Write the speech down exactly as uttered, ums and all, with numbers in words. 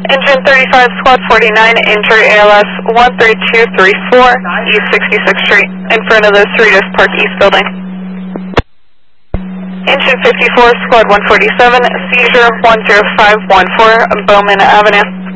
Engine thirty-five, Squad forty-nine, injury A L S one three two three four, East sixty-sixth Street, in front of the Cerritos Park East building. Engine fifty-four, Squad one forty-seven, seizure one zero five one four, Bowman Avenue.